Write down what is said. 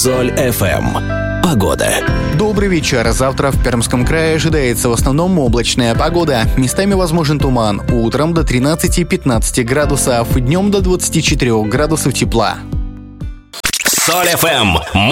Соль FM. Погода. Добрый вечер. Завтра в Пермском крае ожидается в основном облачная погода. Местами возможен туман. Утром до 13-15 градусов. Днем до 24 градусов тепла. Соль FM.